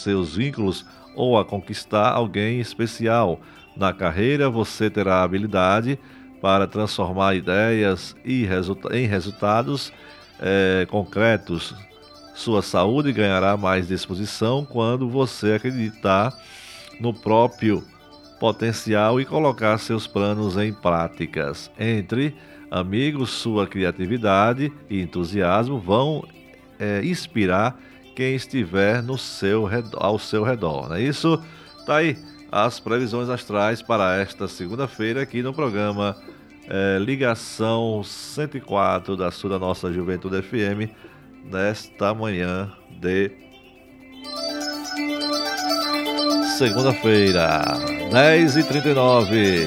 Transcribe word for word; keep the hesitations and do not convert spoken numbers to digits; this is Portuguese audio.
seus vínculos ou a conquistar alguém especial. Na carreira, você terá habilidade para transformar ideias e resulta- em resultados eh, concretos. Sua saúde ganhará mais disposição quando você acreditar no próprio potencial e colocar seus planos em práticas. Entre amigos, sua criatividade e entusiasmo vão eh, inspirar quem estiver no seu redor, ao seu redor, não é isso? Tá aí as previsões astrais para esta segunda-feira aqui no programa eh, Ligação cento e quatro da sua da nossa Juventude F M, nesta manhã de segunda-feira, dez e trinta e nove.